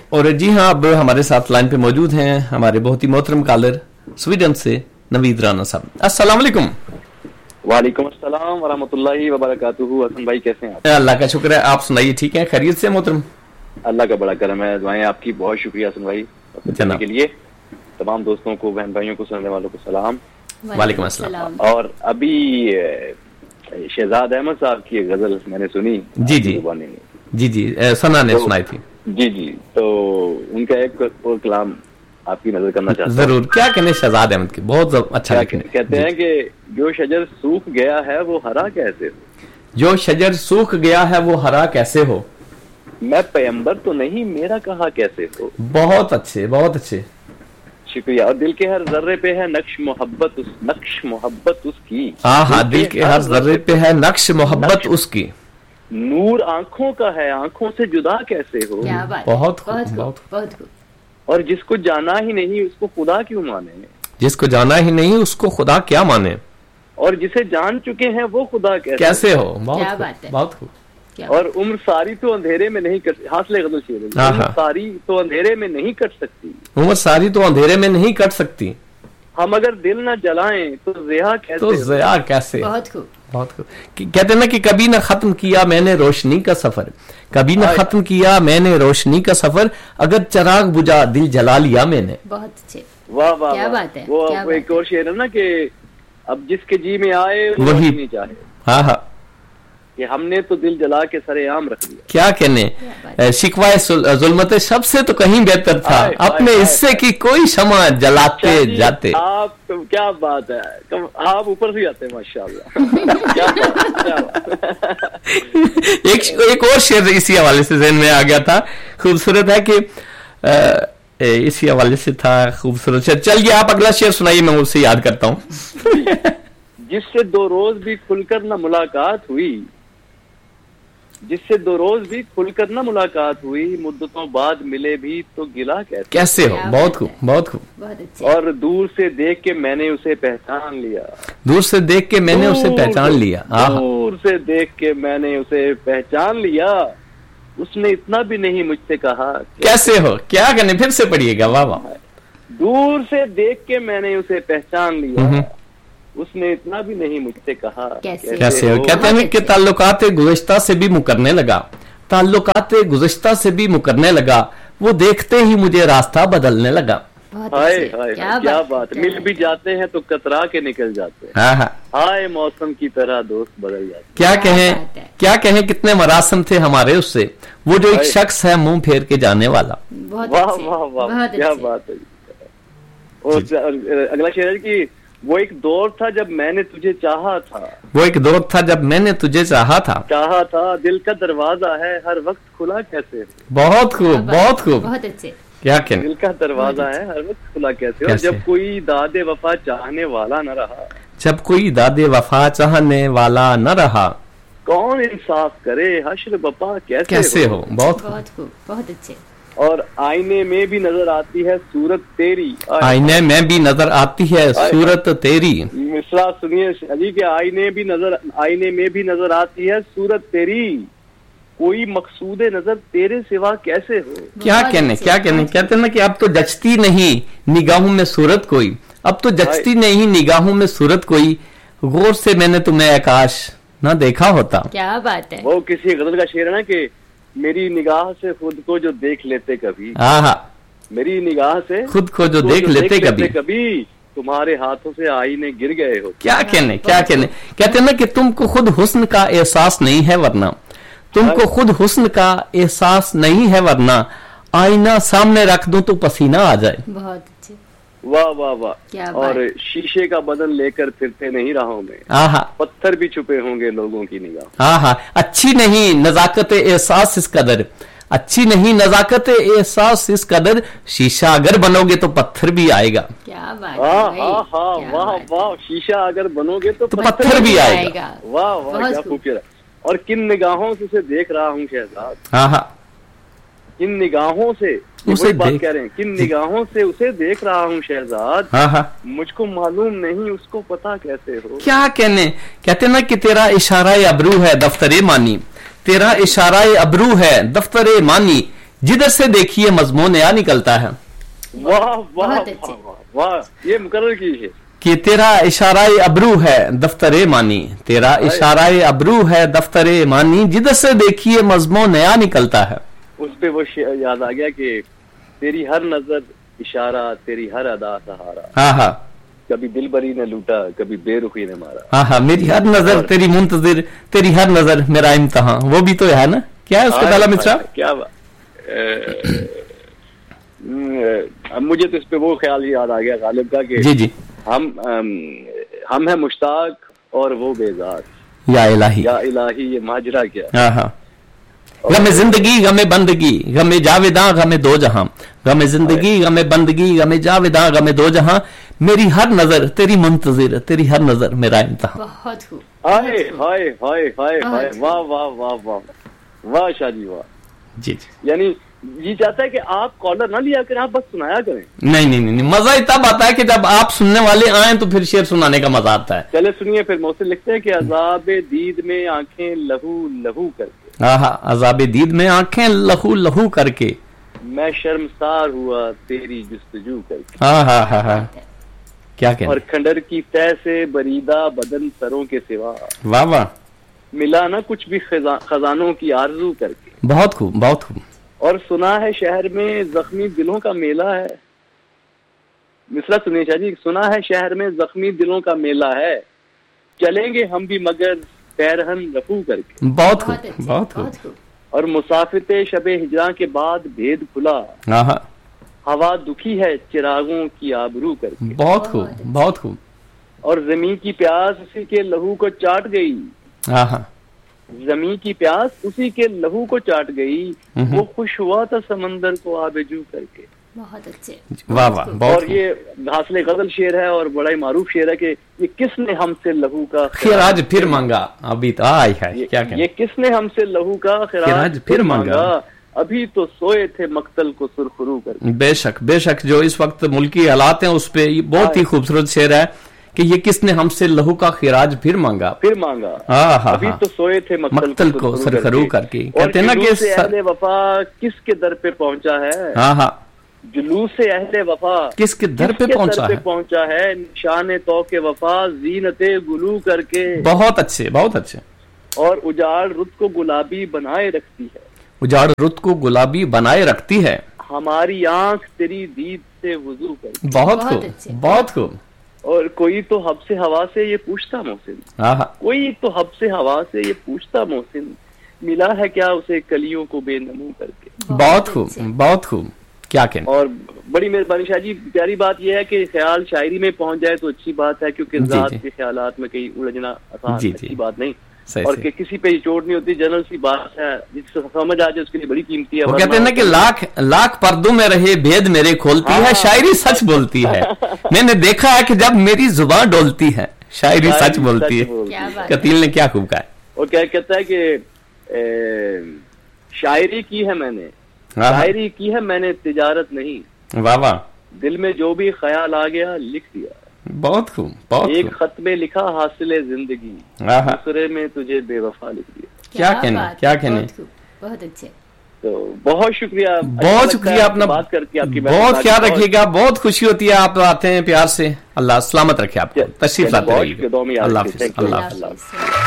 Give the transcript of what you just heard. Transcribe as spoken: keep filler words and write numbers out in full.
और जी हाँ, अब हमारे साथ लाइन पे मौजूद हैं हमारे बहुत ही मोहतरम कॉलर स्वीडन से नवीद राना साहब। अस्सलाम वालेकुम। वालेकुम अस्सलाम व रहमतुल्लाहि व बरकातुहू। हसन भाई कैसे हैं आप? अल्लाह का शुक्र है, आप सुनाइए ठीक है, खैरियत से मोहतरम? अल्लाह का बड़ा करम है, दुआएं आपकी। बहुत शुक्रिया हसन भाई बताने के लिए। तमाम दोस्तों को, बहन भाइयों को, सुनने वालों को सलाम। वालेकुम अस्सलाम। और अभी शहजाद अहमद साहब की गजल मैंने सुनी। जी जी जी जी सना ने सुनाई थी। जी जी, तो उनका एक और कलाम आपकी नजर करना चाहता हूं। जरूर। क्या कहने शहजाद अहमद की, बहुत अच्छा लिखने। कहते हैं कि जो शजर सूख गया है वो हरा कैसे हो, जो शजर सूख गया है वो हरा कैसे हो, मैं पैगंबर तो नहीं मेरा कहा कैसे हो। बहुत अच्छे, बहुत अच्छे, शुक्रिया। और दिल के हर जर्रे पे है नक्श मोहब्बत उस नक्श मोहब्बत उसकी। हाँ हाँ, दिल के हर जर्रे पे है नक्श मोहब्बत उसकी। नूर आंखों का है आंखों से जुदा कैसे हो। क्या बात, बहुत बहुत बहुत बहुत खूब। और जिसको जाना ही नहीं उसको खुदा क्यों माने, जिसको जाना ही नहीं उसको खुदा क्या माने, और जिसे जान चुके हैं वो खुदा कैसे कैसे हो। बहुत क्या बात है, बहुत खूब। और उम्र सारी तो अंधेरे में नहीं कट, हासिल गजल शेर है। उम्र सारी तो अंधेरे में नहीं कट सकती, उम्र सारी तो अंधेरे में नहीं कट सकती, हम अगर दिल न जलाएं तो ज़िया कैसे तो ज़िया कैसे। बहुत खूब, बहुत खूब। कहते हैं ना कि कभी ना खत्म किया मैंने रोशनी का सफर, कभी ना खत्म किया मैंने रोशनी का सफर, अगर चिराग बुझा दिल जला लिया मैंने। बहुत अच्छे। वाह वाह, क्या बात है। वो क्या एक और शेर है ना कि अब जिसके जी में आए वही नहीं चाहे। हाँ हाँ, कि हमने तो दिल जला के सरेआम रख दिया। क्या कहने, शिकवाए जुल्मते सबसे तो कहीं बेहतर था, आए, अपने आए, हिस्से आए, की कोई क्षमा जलाते जाते। आप तो क्या बात है, आप ऊपर से जाते हैं माशाल्लाह। क्या बात, क्या बात। एक एक और शेर इसी हवाले से ज़हन में आ गया था, खूबसूरत है कि आ, इसी हवाले से था, खूबसूरत शेर। चलिए आप अगला शेर सुनाइए, मैं उससे याद करता हूँ। जिससे दो रोज भी खुलकर न मुलाकात हुई, जिससे दो रोज भी खुलकर न मुलाकात हुई, मुद्दतों बाद मिले भी तो गिला कैसे कैसे हो। बहुत खूब, बहुत खूब, बहुत अच्छे। और दूर से देख के मैंने उसे पहचान लिया, दूर से देख के मैंने उसे पहचान लिया। दूर से देख के मैंने उसे पहचान लिया, उसने इतना भी नहीं मुझसे कहा कैसे हो। क्या कहने, फिर से पढ़िएगा। वाह वाह। दूर से देख के मैंने उसे पहचान लिया, उसने इतना भी नहीं मुझसे कहा कैसे, कैसे हो। कहते हैं कि ताल्लुकात गुज़िश्ता से भी मुकरने लगा, ताल्लुकात गुज़िश्ता से भी मुकरने लगा, वो देखते ही मुझे रास्ता बदलने लगा। हाय हाय, क्या बात। मिल भी जाते हैं तो कतरा के निकल जाते हैं, हाँ हाँ, हाय मौसम की तरह दोस्त बदल जाते। क्या कहें, क्या कहें, कितने मरासम थे हमारे उससे, वो जो एक शख्स है मुंह फेर के जाने वाला। वाह वाह वाह, क्या बात है। और अगला शेर है कि वो एक दौर था जब मैंने तुझे चाहा था, वो एक दौर था जब मैंने तुझे चाहा था, चाहा था दिल का दरवाजा है हर वक्त खुला कैसे। बहुत खूब, बहुत खूब, बहुत अच्छे। क्या कहने, दिल का दरवाजा है हर वक्त खुला कैसे, और जब कोई दादे वफा चाहने वाला न रहा, जब कोई दादे वफा चाहने वाला न रहा, कौन इंसाफ करे हश्र बपा कैसे, कैसे हो। बहुत बहुत खूब, बहुत अच्छे। और आईने में भी नजर आती है सूरत तेरी, आईने में भी नजर आती है सूरत तेरी। मिसरा सुनिए अली के, आईने भी नजर आईने में भी नजर आती है सूरत तेरी, कोई मकसूद नजर तेरे सिवा कैसे हो। क्या कहने, क्या कहने। कहते ना कि अब तो जचती नहीं निगाहों में सूरत कोई, अब तो जचती नहीं निगाहों में सूरत कोई, गौर से मैंने तुम्हें आकाश न देखा होता। क्या बात है। वो किसी गजल का शेर है ना कि मेरी निगाह से खुद को जो देख लेते कभी, हाँ हाँ, मेरी निगाह से खुद को जो देख लेते कभी, कभी तुम्हारे हाथों से आईने गिर गए हो। क्या कहने, क्या कहने। कहते हैं ना कि तुमको खुद हुस्न का एहसास नहीं है वरना, तुमको खुद हुस्न का एहसास नहीं है वरना, आईना सामने रख दूं तो पसीना आ जाए। बहुत अच्छे। वाह वाह वाह। और शीशे का बदन लेकर फिरते नहीं राहों में, आहा, पत्थर भी छुपे होंगे लोगों की निगाह। हाँ हाँ, अच्छी नहीं नजाकत एहसास इस कदर, अच्छी नहीं नजाकत एहसास इस कदर, शीशा अगर बनोगे तो पत्थर भी आएगा। क्या बात। हाँ हाँ हाँ, वाह वाह। शीशा अगर बनोगे तो पत्थर भी आएगा। वाह वाह, क्या खूबसूरत। और किन निगाहों से उसे देख रहा हूँ शहजाद, हाँ हाँ, किन निगाहों से उसे बात कह रहे हैं, किन निगाहों से उसे देख रहा हूँ शहजाद, हाँ हाँ, मुझको मालूम नहीं उसको पता कैसे हो। क्या कहने। कहते ना कि तेरा इशारा अबरू है दफ्तरे मानी, तेरा इशारा अबरू है दफ्तरे मानी, जिधर से देखिए मजमून नया निकलता है। वाह वाह बहुत अच्छे। वाह वाह, ये मुकर्रर कीजिए। कि तेरा इशाराए अबरू है दफ्तरे मानी, तेरा इशाराए अबरू है दफ्तरे मानी, जिधर से देखिए मजमून नया निकलता है। उस पे वो शेर याद आ गया कि तेरी हर नजर इशारा, तेरी हर अदा सहारा, हाँ हाँ कभी दिलबरी ने लूटा, कभी बेरुखी ने मारा। हाँ हाँ, मेरी हर नजर तेरी मुंतजिर, तेरी हर नजर मेरा इम्तहान, वो भी तो है ना। क्या है उसका ताला मिश्रा? क्या बात। अब मुझे तो इस पे वो ख्याल याद आ गया गालिब का कि जी जी, हम अम, हम है मुश्ताक और वो बेजार, या इलाही, या इलाही ये माजरा क्या। हाँ हाँ, गमे जिंदगी गमे बंदगी गमे जावेदा गमे दो जहां, गमे जिंदगी गमे बंदगी गमे जावेदा गमे दो जहां, मेरी हर नजर तेरी मुंतजिर, तेरी हर नजर मेरा इम्तहान। बहुत खूब। हाय हाय हाय हाय हाय, वाह वाह वाह वाह वाह शादी वाह। जी जी, यानी ये चाहता है कि आप कॉलर ना लिया करें, आप बस सुनाया करें। नहीं नहीं नहीं, मजा ही तब आता है कि जब आप सुनने वाले आए तो फिर शेर सुनाने का मजा आता है। चले सुनिए फिर। मोहसिन लिखते हैं कि अज़ाबे दीद में आंखें लहू लहू करके, हाँ हाँ, अज़ाबे दीद में आंखें लहू लहू करके, मैं शर्मसार हुआ तेरी जुस्तजू करके। हाँ हाँ हाँ हाँ, क्या कहना। और खंडर की तह से बरीदा बदन सरों के सिवा, वाह वाह, मिला ना कुछ भी खजा, खजानों की आरजू करके। बहुत खूब बहुत खूब। और सुना है शहर में जख्मी दिलों का मेला है, मिसरा सुनिए शाह जी। सुना है शहर में जख्मी दिलों का मेला है, चलेंगे हम भी मगर पैरहन रफू करके। बहुत खूब बहुत खूब। और मुसाफिर शबे हिजरा के बाद भेद खुला, हाँ हाँ, हवा दुखी है चिरागों की आबरू करके। बहुत खूब बहुत खूब। और जमीन की प्यास उसी के लहू को चाट गई, हाँ हाँ, जमीन की प्यास उसी के लहू को चाट गई, वो खुश हुआ था समंदर को आबेजू करके। बहुत अच्छे। वाह वाह, बहुत और ये घासले गजल शेर है और बड़ा ही मारूफ शेर है कि ये किसने हमसे लहू का खिराज फिर मांगा, अभी तो आय है क्या कहना। ये किसने हमसे लहू का खिराज फिर मांगा, अभी तो सोए थे मक्तल को सुरखरू करके। बेशक बेशक, जो इस वक्त मुल्की हालात हैं उस पे बहुत ही खूबसूरत शेर है कि ये किसने हमसे लहू का खिराज फिर मांगा, फिर मांगा, हाँ हाँ, अभी तो सोए थे मक्तल, मक्तल को सुरखरू करके। कहते हैं ना कि अहले वफा किसके दर पे पहुंचा है, हाँ हाँ, जुलूस से अहले वफा किसके दर पे पहुंचा है, पहुंचा है निशाने तो के वफा जीनते गुलू करके। बहुत अच्छे बहुत अच्छे। और उजाड़ रुत को गुलाबी बनाए रखती है, उजाड़ रुत को गुलाबी बनाए रखती है, हमारी आंख तेरी दीद से वुजू करती। बहुत खूब बहुत खूब। और कोई तो हब से हवा से ये पूछता मोहसिन, हाँ हाँ, कोई तो हब से हवा से ये पूछता मोहसिन, मिला है क्या उसे कलियों को बेनमू करके। बहुत खूब बहुत खूब, क्या कहना। और बड़ी मेहरबानी शाह जी, प्यारी बात यह है कि ख्याल शायरी में पहुंच जाए तो अच्छी बात है, क्योंकि ज़ात के ख्यालात में कहीं उलझना आसान अच्छी बात नहीं, और कि किसी पे चोट नहीं होती, जनरल सी बात है, जिससे समझ आ जाए उसके लिए बड़ी कीमती है। वो कहते हैं ना कि लाख लाख पर्दों में रहे भेद मेरे खोलती है, शायरी सच बोलती है। मैंने देखा है कि जब मेरी जुबान डोलती है शायरी सच बोलती है। कतील ने क्या खूब कहा है। वो क्या कहता है कि शायरी की है मैंने, शायरी की है मैंने तिजारत नहीं, वाह वाह, दिल में जो भी ख्याल आ गया लिख दिया। बहुत खूब बहुत एक खूब। खत में लिखा हासिले जिंदगी, दूसरे में तुझे बेवफा लिख दिया। क्या कहना क्या कहना। बहुत अच्छे। तो बहुत शुक्रिया, बहुत शुक्रिया अपना बात करके, आपकी बहुत ख्याल रखिएगा, बहुत खुशी होती है आप आते हैं प्यार से। अल्लाह सलामत रखे आपको, तशरीफ लाते रहिए। अल्लाह हाफिज़। अल्लाह हाफिज़।